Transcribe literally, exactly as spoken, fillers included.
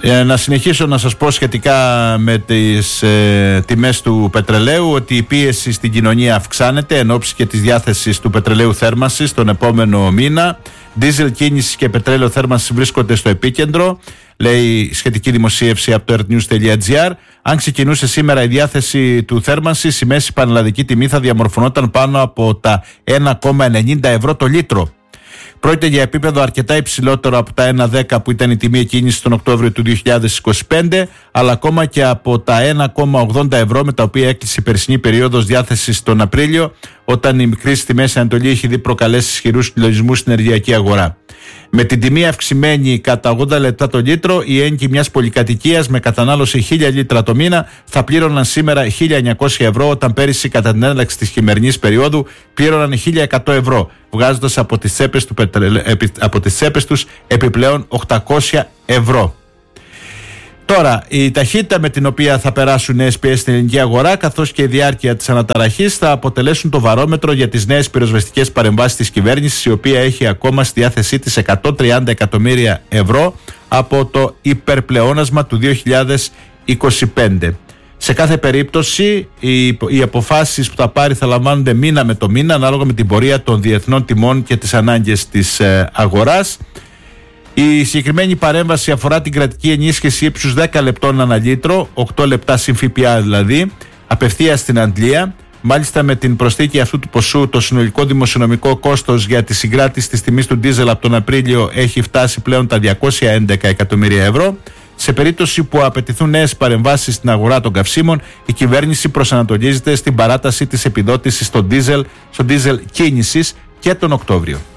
Ε, να συνεχίσω να σας πω σχετικά με τις ε, τιμές του πετρελαίου ότι η πίεση στην κοινωνία αυξάνεται εν ώψη και της διάθεσης του πετρελαίου θέρμανσης τον επόμενο μήνα. Δίζελ κίνησης και πετρέλαιο θέρμανσης βρίσκονται στο επίκεντρο, λέει σχετική δημοσίευση από το earthnews τελεία gr. Αν ξεκινούσε σήμερα η διάθεση του θέρμανσης, η μέση πανελλαδική τιμή θα διαμορφωνόταν πάνω από τα ένα κόμμα ενενήντα ευρώ το λίτρο. Πρόκειται για επίπεδο αρκετά υψηλότερο από τα ένα κόμμα δέκα που ήταν η τιμή εκκίνησης τον Οκτώβριο του δύο χιλιάδες είκοσι πέντε, αλλά ακόμα και από τα ένα κόμμα ογδόντα ευρώ με τα οποία έκλεισε η περσινή περίοδος διάθεσης τον Απρίλιο, όταν η κρίση στη Μέση Ανατολή έχει δει προκαλέσει ισχυρούς συλλογισμούς στην ενεργειακή αγορά. Με την τιμή αυξημένη κατά ογδόντα λεπτά το λίτρο, οι ένοικοι μιας πολυκατοικίας με κατανάλωση χίλια λίτρα το μήνα θα πλήρωναν σήμερα χίλια εννιακόσια ευρώ, όταν πέρυσι κατά την έναρξη της χειμερινής περίοδου πλήρωναν χίλια εκατό ευρώ, βγάζοντας από τις τσέπες, του πετρελαίου, από τις τσέπες τους επιπλέον οκτακόσια ευρώ. Τώρα, η ταχύτητα με την οποία θα περάσουν νέες πιέσεις στην ελληνική αγορά, καθώς και η διάρκεια της αναταραχής, θα αποτελέσουν το βαρόμετρο για τις νέες πυροσβεστικές παρεμβάσεις της κυβέρνησης, η οποία έχει ακόμα στη διάθεσή της εκατόν τριάντα εκατομμύρια ευρώ από το υπερπλεόνασμα του δύο χιλιάδες είκοσι πέντε. Σε κάθε περίπτωση, οι, οι αποφάσεις που θα πάρει θα λαμβάνονται μήνα με το μήνα, ανάλογα με την πορεία των διεθνών τιμών και τις ανάγκες της ε, αγοράς. Η συγκεκριμένη παρέμβαση αφορά την κρατική ενίσχυση ύψους δέκα λεπτών ανά λίτρο, οκτώ λεπτά συν ΦΠΑ δηλαδή, απευθείας στην αντλία. Μάλιστα, με την προσθήκη αυτού του ποσού, το συνολικό δημοσιονομικό κόστος για τη συγκράτηση της τιμής του ντίζελ από τον Απρίλιο έχει φτάσει πλέον τα διακόσια έντεκα εκατομμύρια ευρώ. Σε περίπτωση που απαιτηθούν νέες παρεμβάσεις στην αγορά των καυσίμων, η κυβέρνηση προσανατολίζεται στην παράταση της επιδότησης στο ντίζελ, στο ντίζελ κίνησης και τον Οκτώβριο.